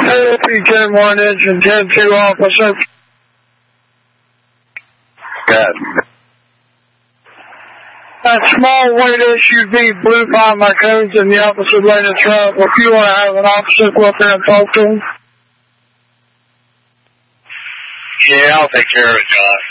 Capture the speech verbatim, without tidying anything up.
K P ten one engine ten two officer. Good. That small white S U V blew by my cones in the opposite lane of travel. If you want to have an officer go up there and talk to him. Yeah, I'll take care of it, Josh.